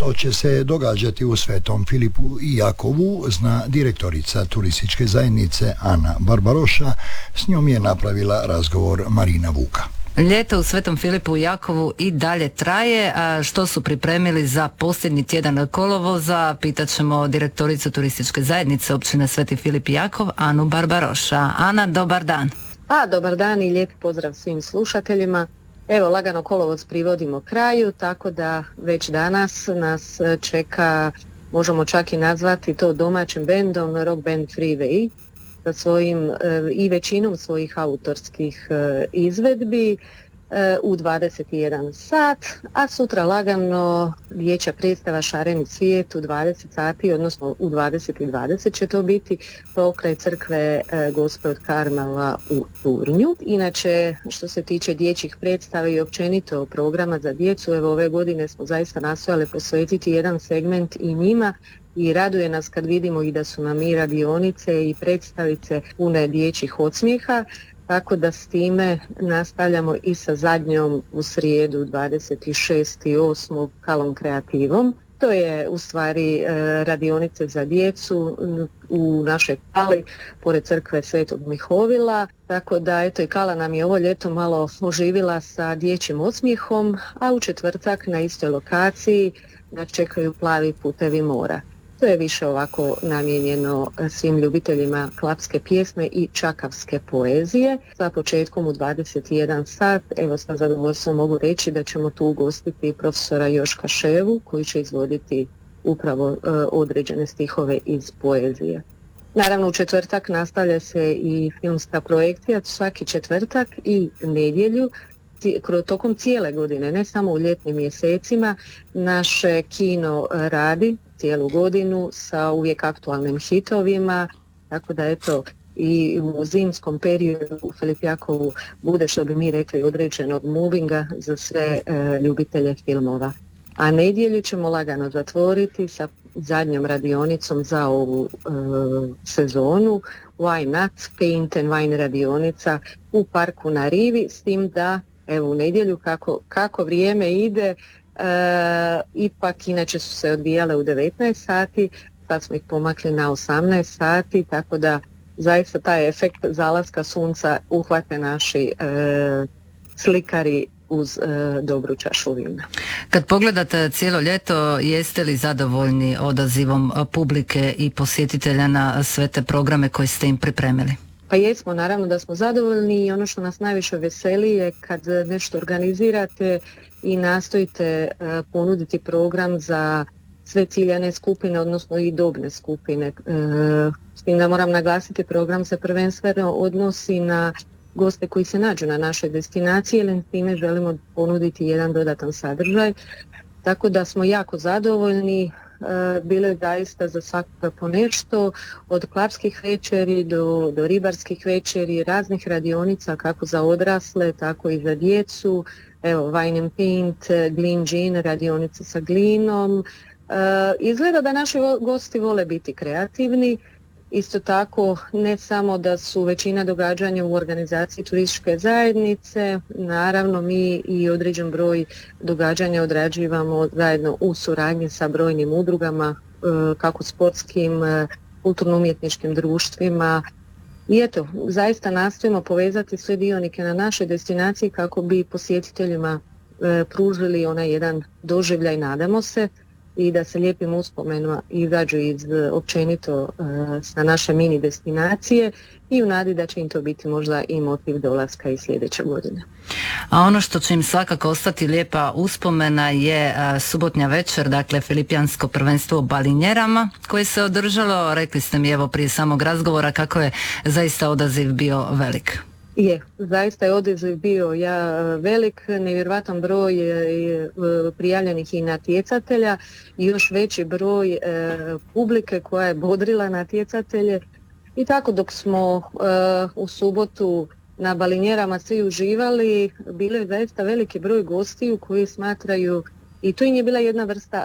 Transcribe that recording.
što će se događati u Svetom Filipu i Jakovu zna direktorica turističke zajednice Ana Barbaroša. S njom je napravila razgovor Marina Vuka. Ljeto u Svetom Filipu i Jakovu i dalje traje, a što su pripremili za posljednji tjedan kolovoza, pitat ćemo direktoricu turističke zajednice općine Sveti Filip i Jakov, Anu Barbaroša. Ana, dobar dan. Dobar dan i lijep pozdrav svim slušateljima. Evo, lagano kolovoz privodimo kraju, tako da već danas nas čeka, možemo čak i nazvati to domaćim bendom, rock band Freeway, sa svojim i većinom svojih autorskih izvedbi u 21 sat, a sutra lagano dječja predstava Šareni svijet u 20 sati, odnosno u 20:20 će to biti pokraj crkve Gospe od Karmela u Turnju. Inače, što se tiče dječjih predstava i općenito programa za djecu, evo ove godine smo zaista nastojali posvetiti jedan segment i njima, i raduje nas kad vidimo i da su nam i radionice i predstavice pune dječjih odsmijeha, tako da s time nastavljamo i sa zadnjom u srijedu 26.8. Kalom kreativom. To je u stvari radionice za djecu u našoj Kali, pored crkve Svetog Mihovila, tako da eto i Kala nam je ovo ljeto malo oživila sa dječjim odsmijehom, a u četvrtak na istoj lokaciji nas čekaju Plavi putevi mora. To je više ovako namijenjeno svim ljubiteljima klapske pjesme i čakavske poezije. Sa početkom u 21 sat, evo sa zadovoljstvom mogu reći da ćemo tu ugostiti profesora Joška Ševu koji će izvoditi upravo određene stihove iz poezije. Naravno u četvrtak nastavlja se i filmska projekcija svaki četvrtak i nedjelju. Tokom cijele godine, ne samo u ljetnim mjesecima, naše kino radi cijelu godinu sa uvijek aktualnim hitovima, tako da eto i u zimskom periodu u Filipjakovu bude, što bi mi rekli, određenog movinga za sve ljubitelje filmova. A nedjelju ćemo lagano zatvoriti sa zadnjom radionicom za ovu sezonu, Why Not, Paint and Wine radionica u parku na Rivi, s tim da evo u nedjelju kako vrijeme ide, ipak inače su se odvijale u 19 sati, sad smo ih pomakli na 18 sati, tako da zaista taj efekt zalaska sunca uhvate naši slikari uz dobru čašu vina. Kad pogledate cijelo ljeto, jeste li zadovoljni odazivom publike i posjetitelja na sve te programe koje ste im pripremili? Pa jesmo, naravno da smo zadovoljni i ono što nas najviše veseli je kad nešto organizirate i nastojite ponuditi program za sve ciljane skupine, odnosno i dobne skupine. S tim da moram naglasiti, program se prvenstveno odnosi na goste koji se nađu na našoj destinaciji, jer s time želimo ponuditi jedan dodatan sadržaj. Tako da smo jako zadovoljni. Bilo je zaista za svakoga po nešto, od klapskih večeri do ribarskih večeri, raznih radionica kako za odrasle, tako i za djecu. Evo, Wine and Paint, Glin Gin, radionice sa glinom. Izgleda da naši gosti vole biti kreativni. Isto tako, ne samo da su većina događanja u organizaciji turističke zajednice, naravno mi i određen broj događanja odrađivamo zajedno u suradnji sa brojnim udrugama, kako sportskim, kulturno-umjetničkim društvima. I eto, zaista nastojimo povezati sve dionike na našoj destinaciji kako bi posjetiteljima pružili onaj jedan doživljaj, nadamo se, i da se lijepim uspomenima izađu iz općenito sa naše mini destinacije i u nadi da će im to biti možda i motiv dolaska i sljedeće godine. A ono što će im svakako ostati lijepa uspomena je subotnja večer, dakle Filipijansko prvenstvo u balinjerama koje se održalo. Rekli ste mi evo prije samog razgovora kako je zaista odaziv bio velik. Je, zaista je odaziv bio velik, nevjerojatan broj prijavljenih i natjecatelja i još veći broj publike koja je bodrila natjecatelje. I tako dok smo u subotu na balinjerama svi uživali, bilo je zaista veliki broj gostiju koji smatraju, i to im je bila jedna vrsta